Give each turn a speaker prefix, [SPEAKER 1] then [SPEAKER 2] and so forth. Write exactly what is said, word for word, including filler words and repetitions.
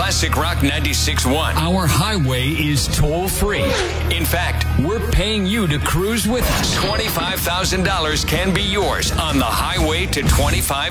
[SPEAKER 1] Classic Rock ninety-six point one.
[SPEAKER 2] Our highway is toll-free.
[SPEAKER 1] In fact,
[SPEAKER 2] We're paying you to cruise with us.
[SPEAKER 1] twenty-five thousand dollars can be yours on the highway to twenty-five